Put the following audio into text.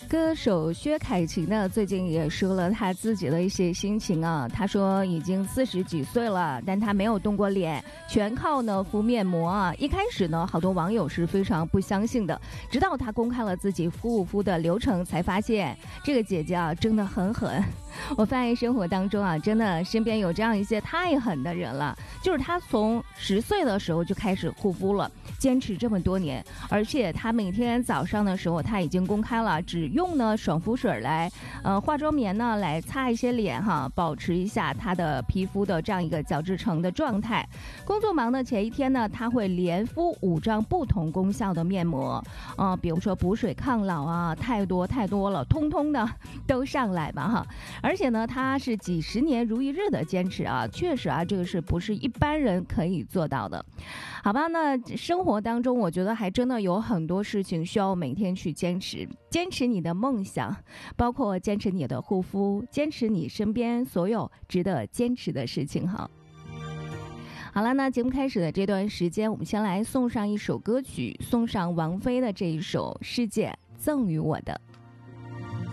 歌手薛凯琪呢，最近也说了他自己的一些心情啊。他说已经40几岁了，但他没有动过脸，全靠呢敷面膜啊。一开始呢，好多网友是非常不相信的，直到他公开了自己护肤的流程，才发现这个姐姐啊真的很狠。我发现生活当中啊，真的身边有这样一些太狠的人了，就是他从10岁的时候就开始护肤了，坚持这么多年，而且他每天早上的时候他已经公开了，只用呢爽肤水来化妆棉呢来擦一些脸哈，保持一下他的皮肤的这样一个角质层的状态。工作忙的前一天呢，他会连敷5张不同功效的面膜，比如说补水抗老啊，太多了，通通的都上来吧哈。而且呢，他是几十年如一日的坚持啊，确实啊，这个是不是一般人可以做到的？好吧，那生活当中，我觉得还真的有很多事情需要每天去坚持，坚持你的梦想，包括坚持你的护肤，坚持你身边所有值得坚持的事情哈。好了，那节目开始的这段时间，我们先来送上一首歌曲，送上王菲的这一首《世界赠予我的》。